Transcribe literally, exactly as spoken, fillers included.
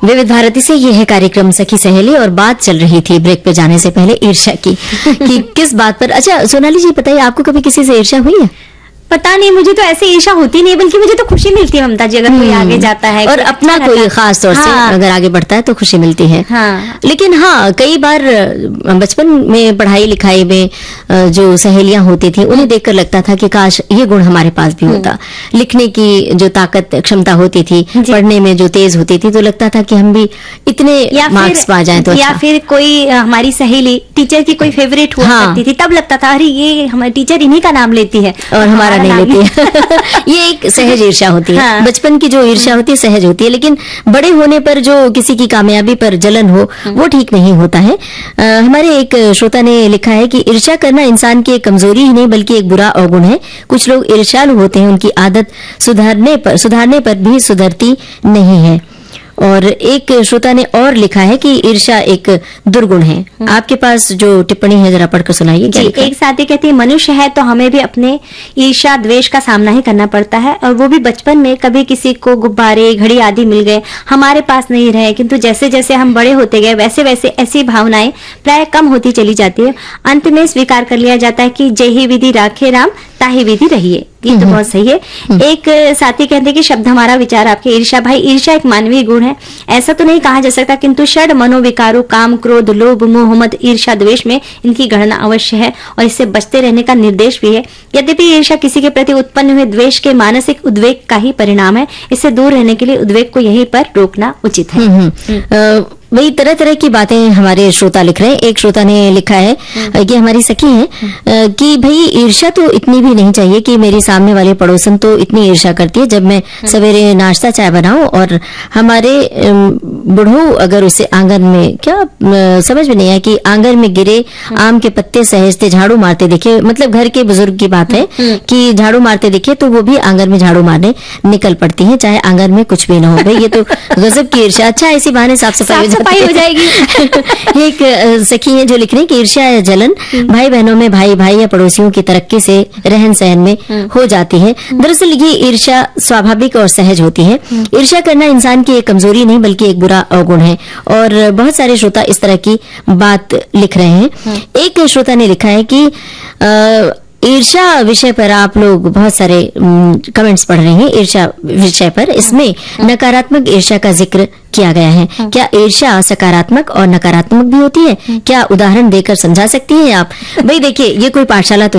विविध भारती से ये है कार्यक्रम सखी सहेली और बात चल रही थी ब्रेक पे जाने से पहले ईर्ष्या की कि किस बात पर। अच्छा सोनाली जी बताइए, आपको कभी किसी से ईर्ष्या हुई है? पता नहीं, मुझे तो ऐसे ईर्ष्या होती नहीं, बल्कि मुझे तो खुशी मिलती है ममता जी, अगर कोई आगे जाता है और अपना अच्छा कोई खास तौर से हाँ। अगर आगे बढ़ता है तो खुशी मिलती है। हाँ। लेकिन हाँ, कई बार बचपन में पढ़ाई लिखाई में जो सहेलियां होती थी उन्हें देखकर लगता था कि काश ये गुण हमारे पास भी होता। लिखने की जो ताकत क्षमता होती थी, पढ़ने में जो तेज होती थी, तो लगता था कि हम भी इतने मार्क्स पा जाएं तो या अच्छा। फिर कोई हमारी सहेली टीचर की कोई फेवरेट हुआ हाँ। करती थी, तब लगता था अरे ये हमारी टीचर इन्हीं का नाम लेती है और हमारा नहीं लेती है। ये एक सहज ईर्ष्या होती है। हाँ। बचपन की जो ईर्ष्या होती है सहज होती है, लेकिन बड़े होने पर जो किसी की कामयाबी पर जलन हो वो ठीक नहीं होता है। आ, हमारे एक श्रोता ने लिखा है कि ईर्ष्या करना इंसान की एक कमजोरी ही नहीं बल्कि एक बुरा अवगुण है। कुछ लोग ईर्ष्यालु होते हैं, उनकी आदत सुधारने पर सुधारने पर भी सुधरती नहीं है। और एक श्रोता ने और लिखा है कि ईर्ष्या एक दुर्गुण है। आपके पास जो टिप्पणी है जरा पढ़कर सुनाइए। जी, एक साथी कहती है मनुष्य है तो हमें भी अपने ईर्ष्या द्वेष का सामना ही करना पड़ता है, और वो भी बचपन में। कभी किसी को गुब्बारे घड़ी आदि मिल गए, हमारे पास नहीं रहे, किंतु जैसे जैसे हम बड़े होते गए वैसे वैसे ऐसी भावनाएं प्राय कम होती चली जाती है। अंत में स्वीकार कर लिया जाता है कि जय ही विधि राखे राम ताही विधि रहिए। ये तो बहुत सही है। एक साथी कहते हैं कि शब्द हमारा विचार आपके। ईर्ष्या भाई, ईर्ष्या एक मानवीय गुण है, ऐसा तो नहीं कहा जा सकता, किंतु षड मनोविकारों काम क्रोध लोभ मोह मद ईर्ष्या द्वेष में इनकी गणना अवश्य है और इससे बचते रहने का निर्देश भी है। यद्यपि ईर्ष्या किसी के प्रति उत्पन्न हुए द्वेष के मानसिक उद्वेग का ही परिणाम है, इससे दूर रहने के लिए उद्वेग को यहीं पर रोकना उचित है। वही तरह तरह की बातें हमारे श्रोता लिख रहे हैं। एक श्रोता ने लिखा है कि हमारी सखी है कि भाई ईर्ष्या तो इतनी भी नहीं चाहिए कि मेरी सामने वाले पड़ोसन तो इतनी ईर्ष्या करती है। जब मैं सवेरे नाश्ता चाय बनाऊं और हमारे बुढ़ऊ अगर उसे आंगन में, क्या समझ में नहीं आया कि आंगन में गिरे आम के पत्ते सहजते झाड़ू मारते दिखे, मतलब घर के बुजुर्ग की बात है कि झाड़ू मारते दिखे तो वो भी आंगन में झाड़ू मारने निकल पड़ती है, चाहे आंगन में कुछ भी न हो। भाई ये तो गजब की ईर्ष्या। अच्छा इसी बहाने साफ सफाई सफाई हो जाएगी। एक सखी है जो लिख रही है कि ईर्ष्या या जलन भाई बहनों में, भाई भाई या पड़ोसियों की तरक्की से रहन सहन में हो जाती है। दरअसल ये ईर्ष्या स्वाभाविक और सहज होती है। ईर्ष्या करना इंसान की एक कमजोरी नहीं बल्कि एक बुरा अवगुण है, और बहुत सारे श्रोता इस तरह की बात लिख रहे हैं। एक श्रोता ने लिखा है कि आ, ईर्ष्या विषय पर आप लोग बहुत सारे कमेंट्स पढ़ रहे हैं। ईर्ष्या विषय पर इसमें नकारात्मक ईर्ष्या का जिक्र किया गया है। क्या ईर्ष्या सकारात्मक और नकारात्मक भी होती है? क्या उदाहरण देकर समझा सकती हैं आप? भाई देखिए, ये कोई पाठशाला तो